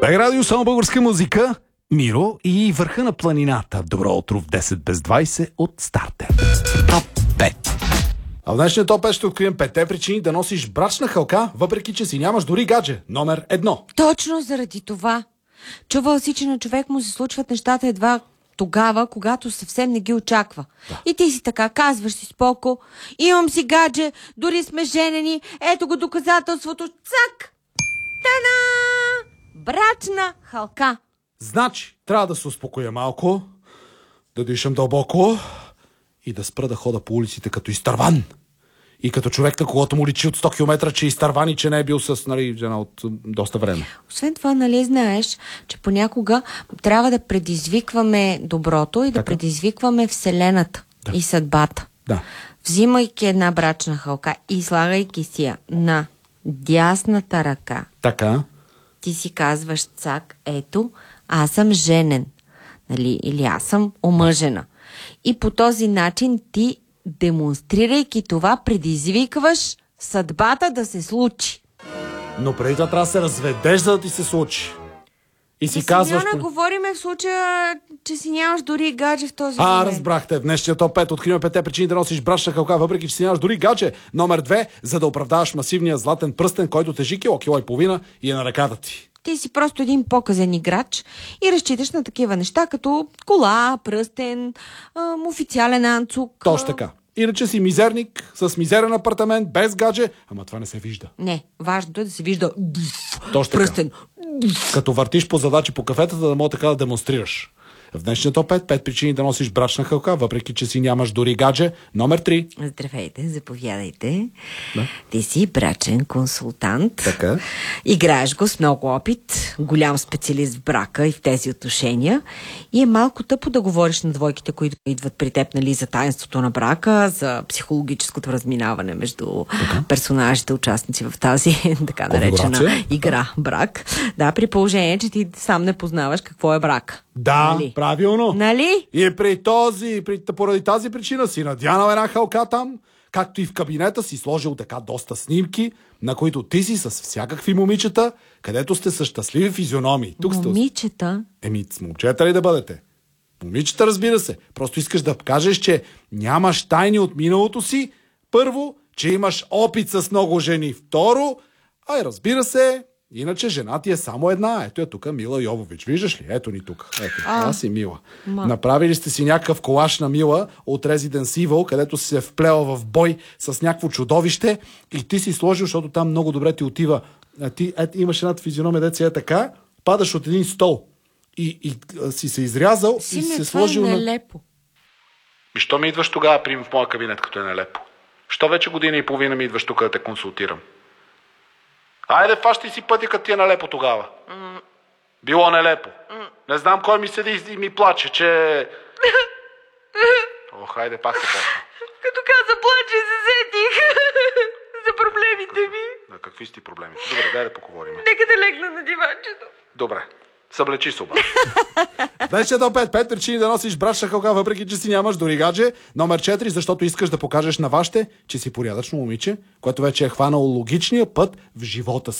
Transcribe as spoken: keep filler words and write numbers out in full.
Бег радио, само българска музика. Миро и върха на планината. Добро утро в десет без двайсет от старта. Топ пет. А в днешния топ пет ще открием петте причини да носиш брачна халка, въпреки че си нямаш дори гадже. Номер едно. Точно заради това. Чувал си, че на човек му се случват нещата едва тогава, когато съвсем не ги очаква. Да. И ти си така, казваш си споко, имам си гадже, дори сме женени, ето го доказателството, цак! Тана! Брачна халка. Значи, трябва да се успокоя малко, да дишам дълбоко и да спра да хода по улиците като изтърван. И като човек, на когото му личи от сто километра, че е изтърван и че не е бил с, нали, жена от доста време. Освен това, нали знаеш, че понякога трябва да предизвикваме доброто и да така? предизвикваме Вселената да. и съдбата. Да. Взимайки една брачна халка и слагайки си я на дясната ръка. Така. Ти си казваш, цак, ето, аз съм женен. Нали? Или аз съм омъжена. И по този начин ти, демонстрирайки това, предизвикваш съдбата да се случи. Но преди това трябва да се разведеш, за да ти се случи. И си да казваш... Не говориме в случая, че си нямаш дори гадже в този а, момент. А, разбрахте. В днешния топ пет откриваме петте причини да носиш брачна халка, въпреки че си нямаш дори гадже. Номер две, за да оправдаваш масивния златен пръстен, който тежи кило, кило и половина и е на ръката ти. Ти си просто един показен играч и разчиташ на такива неща, като кола, пръстен, ам, официален анцук. Точно така. Иначе си мизерник, с мизерен апартамент, без гадже, ама това не се вижда. Не, важното е да се вижда Точно пръстен. Така. Като въртиш по задачи по кафетата, да мога така да демонстрираш. В днешния топ пет, пет причини да носиш брачна халка, въпреки че си нямаш дори гадже. Номер три. Здравейте, заповядайте. Да. Ти си брачен консултант. Така. Играеш го с много опит, голям специалист в брака и в тези отношения. И е малко тъпо да говориш на двойките, които идват при теб, нали, за таинството на брака, за психологическото разминаване между така? персонажите, участници в тази така наречена игра брак. Да, при положение, че ти сам не познаваш какво е брак. Да, нали? Правилно. Нали? И при този, при, поради тази причина си надянал една халка там, както и в кабинета си сложил така доста снимки, на които ти си с всякакви момичета, където сте с щастливи физиономии. Тук момичета? Сте... Еми, с момчета ли да бъдете? Момичета, разбира се. Просто искаш да покажеш, че нямаш тайни от миналото си. Първо, че имаш опит с много жени. Второ, а и разбира се... Иначе жена ти е само една. Ето е тук Мила Йовович. Виждаш ли? Ето ни тук. Ето, аз си Мила. Ма. Направили сте си някакъв колаж на Мила от Resident Evil, където си се вплела в бой с някакво чудовище и ти си сложил, защото там много добре ти отива. А ти ето, имаш една физиономия, деца е така, падаш от един стол и, и а, си се изрязал Сине, и си се това сложил е на... нелепо. И що ми идваш тогава, прим, в моя кабинет, като е нелепо? Що вече година и половина ми идваш тук да те консултирам? Айде, фащай си пътя, като ти е нелепо тогава. Mm. Било нелепо. Mm. Не знам кой ми седи и ми плаче, че... О, хайде, пак се почна. Като каза плаче, се сетих за проблемите ми. На какви си ти проблеми? Добре, дай да поговорим. Нека да легна на диванчето. Добре. Съблечи се обаче. Днес е до пет. Пет причини да носиш брачна халка, въпреки че си нямаш дори гадже. Номер четири, защото искаш да покажеш на вашите, че си порядъчно момиче, което вече е хванало логичния път в живота си.